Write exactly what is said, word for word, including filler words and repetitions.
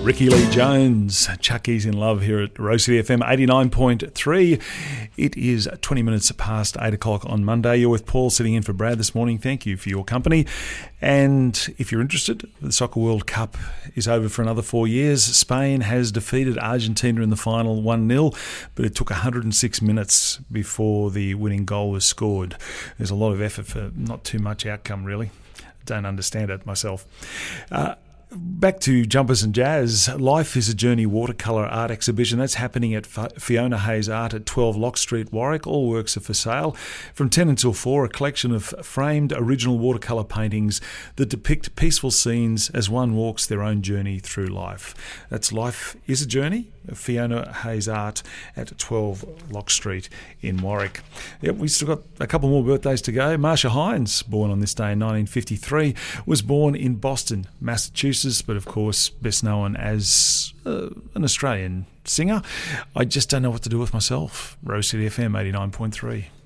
Ricky Lee Jones, Chucky's in Love here at Rose City F M eighty-nine point three. It is twenty minutes past eight o'clock on Monday. You're with Paul sitting in for Brad this morning. Thank you for your company. And if you're interested, the Soccer World Cup is over for another four years. Spain has defeated Argentina in the final one nil, but it took one hundred six minutes before the winning goal was scored. There's a lot of effort for not too much outcome, really. Don't understand it myself. Uh, Back to Jumpers and Jazz. Life is a Journey watercolour art exhibition. That's happening at Fiona Hayes Art at twelve Lock Street, Warwick. All works are for sale. From ten until four, a collection of framed original watercolour paintings that depict peaceful scenes as one walks their own journey through life. That's Life is a Journey, Fiona Hayes Art at twelve Lock Street in Warwick. Yep, we've still got a couple more birthdays to go. Marsha Hines, born on this day in nineteen fifty-three, was born in Boston, Massachusetts, but of course best known as uh, an Australian singer. I just don't know what to do with myself. Rose City F M eighty-nine point three.